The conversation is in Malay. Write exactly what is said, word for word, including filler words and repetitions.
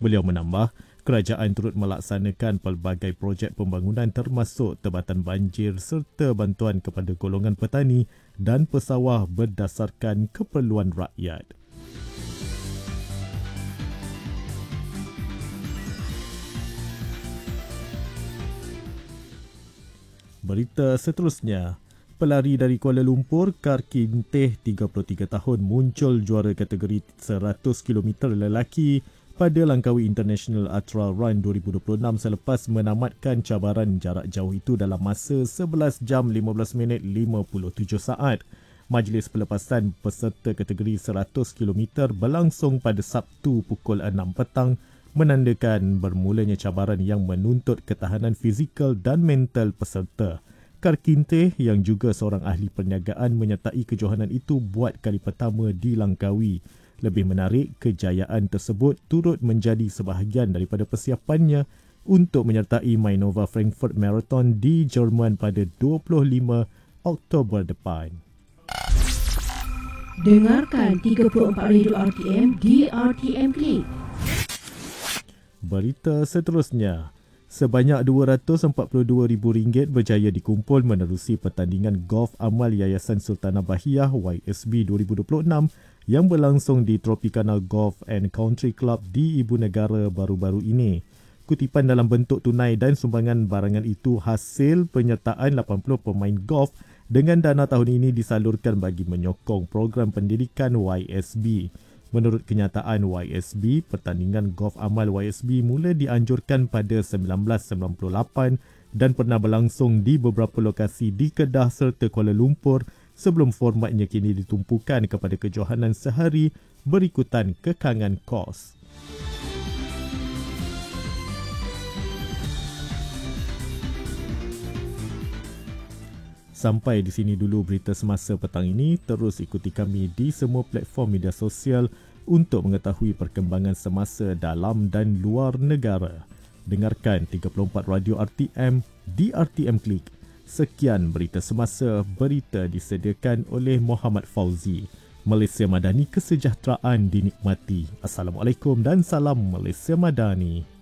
Beliau menambah, kerajaan turut melaksanakan pelbagai projek pembangunan termasuk tebatan banjir serta bantuan kepada golongan petani dan pesawah berdasarkan keperluan rakyat. Berita seterusnya, pelari dari Kuala Lumpur, Karkin Teh, tiga puluh tiga tahun, muncul juara kategori seratus kilometer lelaki pada Langkawi International Ultra Run dua ribu dua puluh enam selepas menamatkan cabaran jarak jauh itu dalam masa sebelas jam lima belas minit lima puluh tujuh saat. Majlis pelepasan peserta kategori seratus kilometer berlangsung pada Sabtu pukul enam petang, menandakan bermulanya cabaran yang menuntut ketahanan fizikal dan mental peserta. Karkin Teh yang juga seorang ahli perniagaan menyertai kejohanan itu buat kali pertama di Langkawi. Lebih menarik, kejayaan tersebut turut menjadi sebahagian daripada persiapannya untuk menyertai Mainova Frankfurt Marathon di Jerman pada dua puluh lima Oktober depan. Dengarkan tiga puluh empat Radio R T M di R T M Click. Berita seterusnya, sebanyak dua ratus empat puluh dua ribu ringgit berjaya dikumpul menerusi pertandingan golf amal Yayasan Sultanah Bahiyah Y S B dua ribu dua puluh enam yang berlangsung di Tropicana Golf and Country Club di Ibu Negara baru-baru ini. Kutipan dalam bentuk tunai dan sumbangan barangan itu hasil penyertaan lapan puluh pemain golf dengan dana tahun ini disalurkan bagi menyokong program pendidikan Y S B. Menurut kenyataan Y S B, pertandingan golf amal Y S B mula dianjurkan pada seribu sembilan ratus sembilan puluh lapan dan pernah berlangsung di beberapa lokasi di Kedah serta Kuala Lumpur sebelum formatnya kini ditumpukan kepada kejohanan sehari berikutan kekangan kos. Sampai di sini dulu berita semasa petang ini. Terus ikuti kami di semua platform media sosial untuk mengetahui perkembangan semasa dalam dan luar negara. Dengarkan tiga puluh empat Radio R T M di R T M Click. Sekian berita semasa, berita disediakan oleh Muhammad Fauzi. Malaysia Madani, kesejahteraan dinikmati. Assalamualaikum dan salam Malaysia Madani.